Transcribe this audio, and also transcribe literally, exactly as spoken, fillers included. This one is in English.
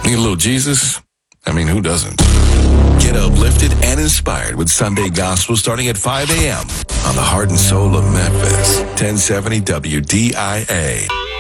Need a little Jesus? I mean, who doesn't? Get uplifted and inspired with Sunday Gospel starting at five a.m. on the Heart and Soul of Memphis, ten seventy W D I A.